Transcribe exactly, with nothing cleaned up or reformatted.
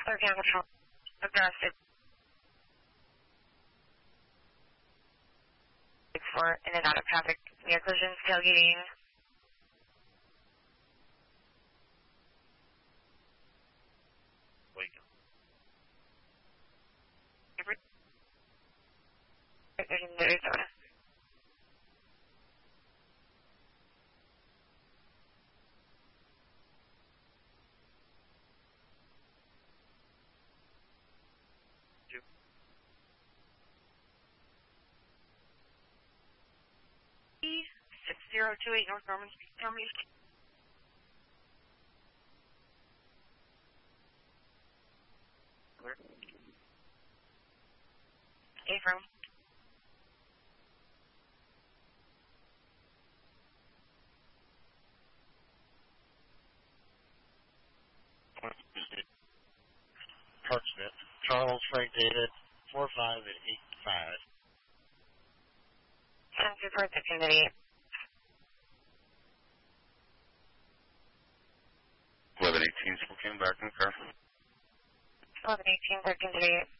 thirteen control. Aggressive. For in and out of traffic near collisions, tailgating. Wait. Arizona. six zero two eight North Norman Street, Norman Street. Affirm. Parksmith. Charles Frank David, four five and eight five. ten two four thirteen eighty-eight. eleven eighteen, Spokane, back in the car. eleven eighteen thirteen eighty-eight.